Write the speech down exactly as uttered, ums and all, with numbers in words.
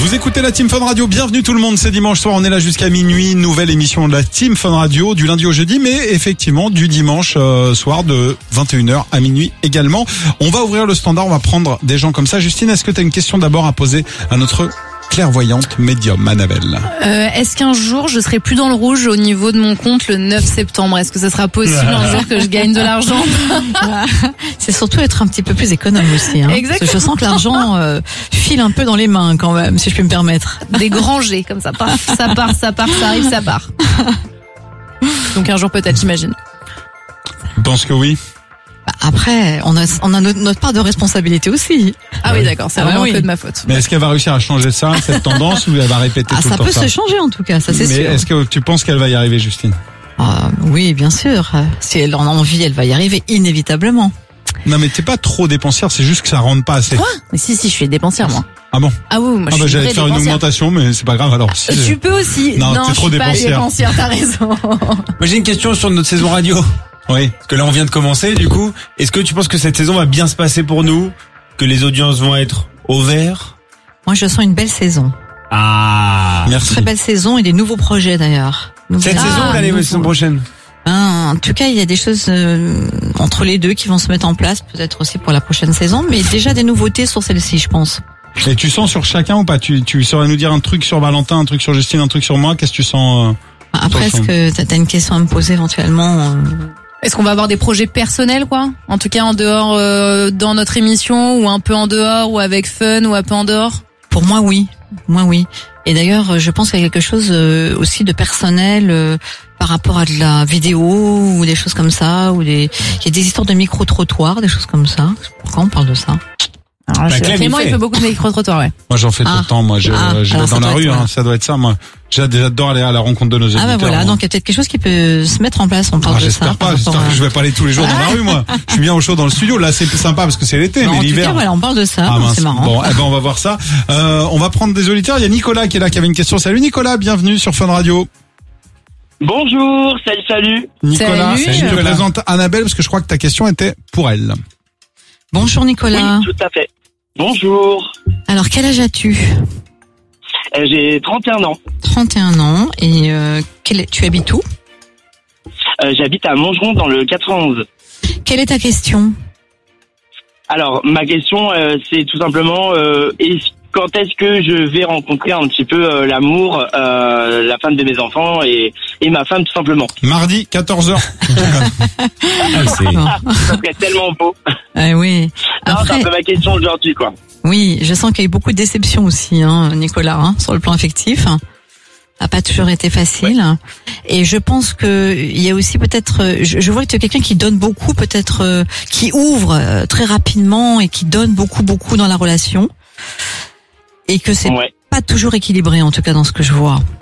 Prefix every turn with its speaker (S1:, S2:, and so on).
S1: Vous écoutez la Team Fun Radio, bienvenue tout le monde, c'est dimanche soir, on est là jusqu'à minuit, nouvelle émission de la Team Fun Radio du lundi au jeudi, mais effectivement du dimanche euh, soir de vingt et une heures à minuit également. On va ouvrir le standard, on va prendre des gens comme ça. Justine, est-ce que tu as une question d'abord à poser à notre clairvoyante médium, Annabelle?
S2: Euh, est-ce qu'un jour je serai plus dans le rouge au niveau de mon compte le neuf septembre? Est-ce que ça sera possible un jour que je gagne de l'argent?
S3: C'est surtout être un petit peu plus économe aussi. Hein.
S2: Exactement.
S3: Parce que je sens que l'argent euh, file un peu dans les mains quand même, si je puis me permettre.
S2: Des grands jets comme ça, paf, ça part, ça part, ça arrive, ça part. Donc un jour peut-être, j'imagine.
S1: Je pense que oui.
S3: Après, on a, on a notre, notre part de responsabilité aussi.
S2: Ah oui, d'accord, c'est
S3: Ah
S2: vraiment
S3: oui.
S2: un peu de ma faute.
S1: Mais est-ce qu'elle va réussir à changer ça, cette tendance, ou elle va répéter
S3: Ah,
S1: tout
S3: ça
S1: le temps
S3: peut
S1: ça
S3: se changer en tout cas, ça c'est
S1: Mais
S3: sûr.
S1: est-ce que tu penses qu'elle va y arriver, Justine?
S3: Ah, oui, bien sûr. Si elle en a envie, elle va y arriver inévitablement.
S1: Non mais t'es pas trop dépensière, c'est juste que ça rentre pas assez.
S2: Quoi? Mais si, si, je suis dépensière, moi.
S1: Ah bon?
S2: Ah oui, moi
S1: Ah
S2: je
S1: bah
S2: suis
S1: j'allais
S2: vraie
S1: te faire une
S2: dépensière.
S1: augmentation, mais c'est pas grave alors. Si,
S2: Tu peux aussi.
S1: Non, t'es
S2: je
S1: trop
S2: suis pas
S1: dépensière.
S2: dépensière, t'as raison.
S4: Moi j'ai une question sur notre saison radio.
S1: Oui.
S4: Parce que là on vient de commencer du coup. Est-ce que tu penses que cette saison va bien se passer pour nous? Que les audiences vont être au vert?
S3: Moi, je sens une belle saison.
S4: Ah.
S1: Merci.
S3: Très belle saison et des nouveaux projets d'ailleurs. Nouveaux-
S4: Cette
S3: Ah,
S4: saison ou l'année
S3: nouveaux-
S4: saison prochaine?
S3: Hein, en tout cas, il y a des choses euh, entre les deux qui vont se mettre en place, peut-être aussi pour la prochaine saison, mais déjà des nouveautés sur celle-ci, je pense.
S1: Et tu sens sur chacun ou pas? Tu, tu saurais nous dire un truc sur Valentin, un truc sur Justine, un truc sur moi? Qu'est-ce que tu sens? euh...
S3: Après, est-ce que t'as- t'as une question à me poser éventuellement euh...
S2: Est-ce qu'on va avoir des projets personnels, quoi? En tout cas, en dehors, euh, dans notre émission, ou un peu en dehors, ou avec Fun, ou un peu en dehors?
S3: Pour moi, oui. Moi, oui. Et d'ailleurs, je pense qu'il y a quelque chose euh, aussi de personnel euh, par rapport à de la vidéo ou des choses comme ça, ou des il y a des histoires de micro-trottoirs, des choses comme ça. Pourquoi on parle de ça?
S2: Alors,
S4: Bah,
S2: je-
S4: Clem, il
S2: Clément, il
S4: fait.
S2: fait beaucoup de micro-trottoirs, ouais.
S1: Moi j'en fais tout
S3: Ah.
S1: le temps, moi je,
S3: Ah,
S1: je vais
S3: alors ça
S1: dans la
S3: doit
S1: rue,
S3: être,
S1: hein,
S3: ouais.
S1: ça doit être ça, moi. J'adore aller à la rencontre de nos auditeurs.
S3: Ah bah voilà,
S1: moi.
S3: donc il y a peut-être quelque chose qui peut se mettre en place, on parle
S1: Ah,
S3: de ça.
S1: j'espère
S3: par
S1: pas, j'espère
S3: rapport à-
S1: que je vais pas aller tous les jours dans la rue, moi. Je suis bien au chaud dans le studio, là c'est sympa parce que c'est l'été,
S3: Non,
S1: mais
S3: en tout cas,
S1: l'hiver.
S3: voilà, on parle de ça,
S1: Ah, mince.
S3: c'est marrant.
S1: Bon, eh ben on va voir ça. Euh, on va prendre des auditeurs. Il y a Nicolas qui est là, qui avait une question. Salut Nicolas, bienvenue sur Fun Radio.
S5: Bonjour, salut, salut.
S1: Nicolas,
S2: Salut.
S1: je te
S4: Nicolas.
S1: présente Annabelle parce que je crois que ta question était pour elle.
S3: Bonjour Nicolas.
S5: Oui, tout à fait. Bonjour.
S3: Alors quel âge as-tu?
S5: Euh, j'ai trente et un ans.
S3: trente et un ans et euh, quel est- tu habites où?
S5: Euh, j'habite à Montgeron dans le quatre-vingt-onze.
S3: Quelle est ta question?
S5: Alors, ma question, euh, c'est tout simplement, euh, est-ce- quand est-ce que je vais rencontrer un petit peu euh, l'amour, euh, la femme de mes enfants et, et ma femme tout simplement.
S1: Mardi, quatorze heures.
S4: Ah, c'est-
S3: Bon.
S5: Ça serait tellement beau.
S3: Ah oui.
S5: Non, c'est
S3: Après,
S5: un peu ma question aujourd'hui, quoi.
S3: oui, je sens qu'il y a eu beaucoup de déceptions aussi, hein, Nicolas, hein, sur le plan affectif. Ça n'a pas toujours été facile. Et je pense que il y a aussi peut-être, euh, je, je vois que tu es quelqu'un qui donne beaucoup, peut-être, euh, qui ouvre euh, très rapidement et qui donne beaucoup, beaucoup dans la relation. Et que c'est
S5: Ouais.
S3: pas toujours équilibré, en tout cas, dans ce que je vois.